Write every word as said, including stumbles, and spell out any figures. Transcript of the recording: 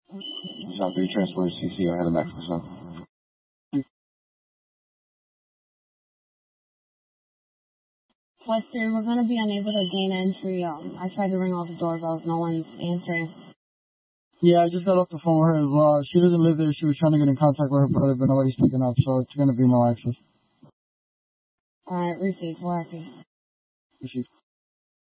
South three Transport C C, I had a back for some. Western, we're going to be unable to gain entry. Um, I tried to ring all the doorbells. No one's answering. Yeah, I just got off the phone with her as well. She doesn't live there. She was trying to get in contact with her brother, but nobody's picking up, so it's going to be no access. All right, received. We'll have to. Received.